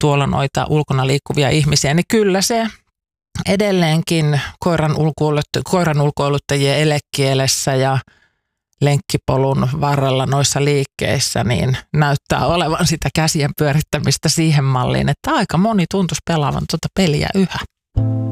tuolla noita ulkona liikkuvia ihmisiä, niin kyllä se edelleenkin koiran ulkoiluttajien elekielessä ja lenkkipolun varrella noissa liikkeissä niin näyttää olevan sitä käsien pyörittämistä siihen malliin, että aika moni tuntuisi pelaavan tuota peliä yhä.